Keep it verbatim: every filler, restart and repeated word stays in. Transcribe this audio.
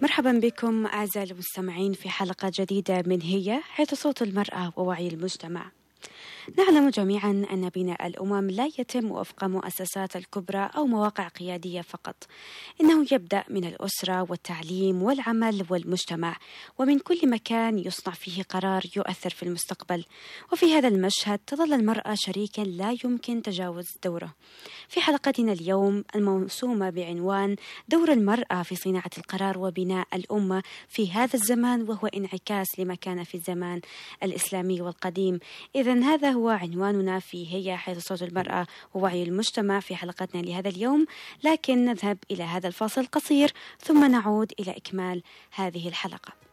مرحبا بكم أعزائي المستمعين في حلقة جديدة من هي حيث صوت المرأة ووعي المجتمع. نعلم جميعا أن بناء الأمم لا يتم وفق مؤسسات الكبرى أو مواقع قيادية فقط، إنه يبدأ من الأسرة والتعليم والعمل والمجتمع، ومن كل مكان يصنع فيه قرار يؤثر في المستقبل. وفي هذا المشهد تظل المرأة شريكا لا يمكن تجاوز دوره. في حلقتنا اليوم الموسومة بعنوان دور المرأة في صناعة القرار وبناء الأمة في هذا الزمان، وهو انعكاس لما كان في الزمان الإسلامي والقديم. إذن هذا هو عنواننا في هي حيث صوت المرأة ووعي المجتمع في حلقتنا لهذا اليوم، لكن نذهب إلى هذا الفاصل القصير ثم نعود إلى إكمال هذه الحلقة.